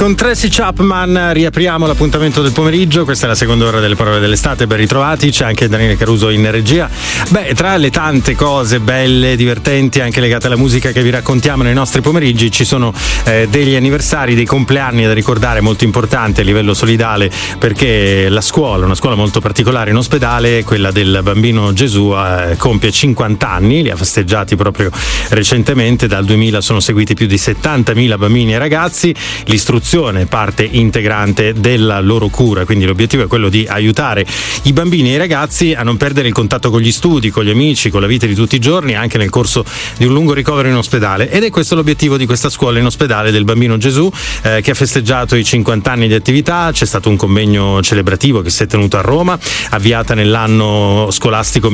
Con Tracy Chapman riapriamo l'appuntamento del pomeriggio. Questa è la seconda ora delle parole dell'estate, ben ritrovati. C'è anche Daniele Caruso in regia. Tra le tante cose belle, divertenti, anche legate alla musica che vi raccontiamo nei nostri pomeriggi, ci sono degli anniversari, dei compleanni da ricordare molto importanti a livello solidale, perché la scuola, una scuola molto particolare in ospedale, quella del Bambino Gesù, compie 50 anni, li ha festeggiati proprio recentemente. Dal 2000 sono seguiti più di 70.000 bambini e ragazzi. L'istruzione parte integrante della loro cura, quindi l'obiettivo è quello di aiutare i bambini e i ragazzi a non perdere il contatto con gli studi, con gli amici, con la vita di tutti i giorni, anche nel corso di un lungo ricovero in ospedale. Ed è questo l'obiettivo di questa scuola in ospedale del Bambino Gesù, che ha festeggiato i 50 anni di attività. C'è stato un convegno celebrativo che si è tenuto a Roma, avviata nell'anno scolastico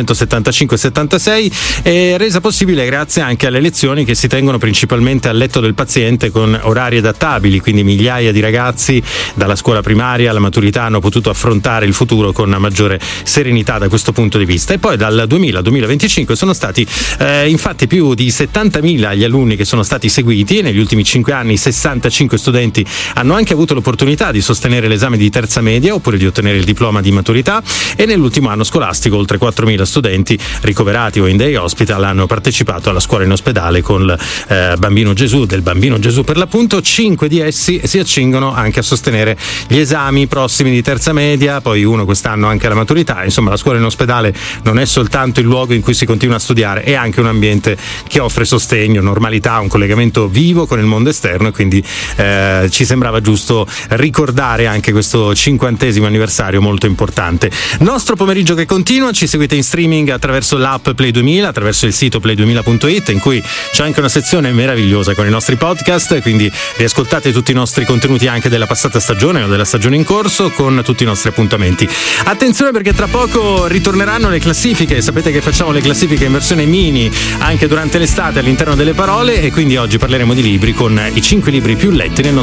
1975-76, e resa possibile grazie anche alle lezioni che si tengono principalmente al letto del paziente, con orari adattabili, quindi migliaia di ragazzi dalla scuola primaria alla maturità hanno potuto affrontare il futuro con maggiore serenità da questo punto di vista. E poi dal 2000 al 2025 sono stati infatti più di 70.000 gli alunni che sono stati seguiti, e negli ultimi 5 anni 65 studenti hanno anche avuto l'opportunità di sostenere l'esame di terza media oppure di ottenere il diploma di maturità, e nell'ultimo anno scolastico oltre 4.000 studenti ricoverati o in day hospital hanno partecipato alla scuola in ospedale con il Bambino Gesù, del Bambino Gesù per l'appunto. 5 di essi si accingono anche a sostenere gli esami prossimi di terza media, poi uno quest'anno anche alla maturità. Insomma, la scuola in ospedale non è soltanto il luogo in cui si continua a studiare, è anche un ambiente che offre sostegno, normalità, un collegamento vivo con il mondo esterno, e quindi ci sembrava giusto ricordare anche questo 50° anniversario molto importante. Nostro pomeriggio che continua, ci seguite in streaming attraverso l'app Play 2000, attraverso il sito play2000.it, in cui c'è anche una sezione meravigliosa con i nostri podcast, quindi riascoltate tutti i nostri contenuti anche della passata stagione o della stagione in corso, con tutti i nostri appuntamenti. Attenzione, perché tra poco ritorneranno le classifiche. Sapete che facciamo le classifiche in versione mini anche durante l'estate all'interno delle parole, e quindi oggi parleremo di libri con i 5 libri più letti nel nostro